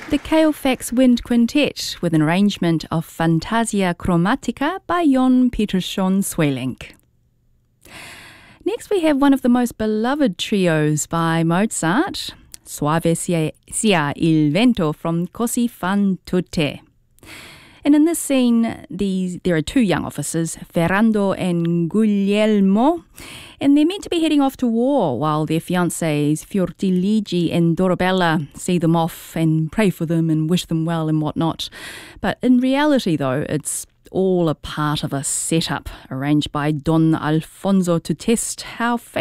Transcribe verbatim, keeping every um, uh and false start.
The Ceolfax Wind Quintet with an arrangement of Fantasia Chromatica by Jon Petersson Sweelinck. Next we have one of the most beloved trios by Mozart, Soave sia, sia il vento from Così fan tutte. And in this scene, these, there are two young officers, Ferrando and Guglielmo, and they're meant to be heading off to war while their fiancés, Fiordiligi and Dorabella, see them off and pray for them and wish them well and whatnot. But in reality, though, it's all a part of a setup arranged by Don Alfonso to test how